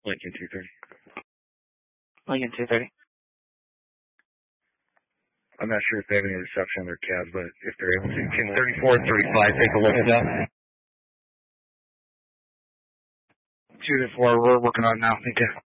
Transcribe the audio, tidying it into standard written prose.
Lincoln 230. Lincoln 230. I'm not sure if they have any reception on their cabs, but if they're able to, can 34 and 35 take a look at that? 2 to 4, we're working on it now. Thank you.